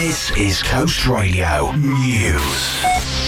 This is Coast Radio News.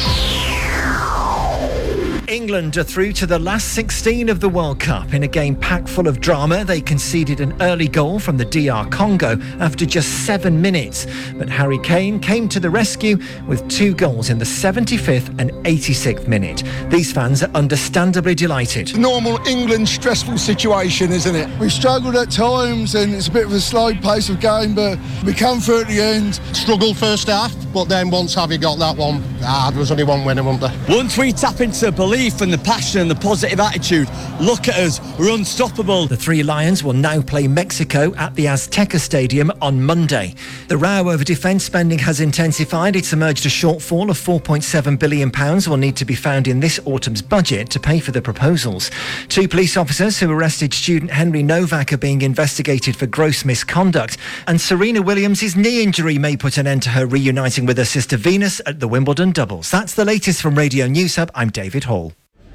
England are through to the last 16 of the World Cup. In a game packed full of drama, they conceded an early goal from the DR Congo after just 7 minutes. But Harry Kane came to the rescue with 2 goals in the 75th and 86th minute. These fans are understandably delighted. Normal England stressful situation, isn't it? We struggled at times and it's a bit of a slow pace of game, but we come through at the end. Struggled first half, but then once Harvey got that one, there was only one winner, wasn't there? Once we tap into belief and the passion and the positive attitude, look at us, we're unstoppable. The Three Lions will now play Mexico at the Azteca Stadium on Monday. The row over defence spending has intensified. It's emerged a shortfall of £4.7 billion will need to be found in this autumn's budget to pay for the proposals. 2 police officers who arrested student Henry Novak are being investigated for gross misconduct, and Serena Williams' knee injury may put an end to her reuniting with her sister Venus at the Wimbledon doubles. That's the latest from Radio News Hub. I'm David Hall.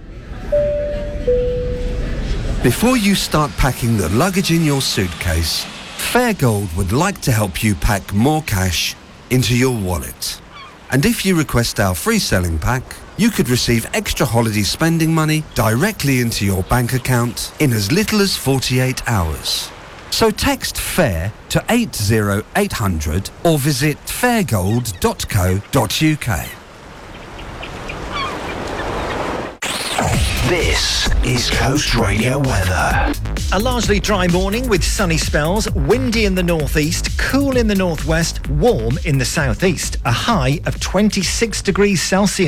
Before you start packing the luggage in your suitcase, Fairgold would like to help you pack more cash into your wallet. And if you request our free selling pack, you could receive extra holiday spending money directly into your bank account in as little as 48 hours. So text FAIR to 80800 or visit fairgold.co.uk. This is Coast Radio weather. A largely dry morning with sunny spells, windy in the northeast, cool in the northwest, warm in the southeast. A high of 26 degrees Celsius.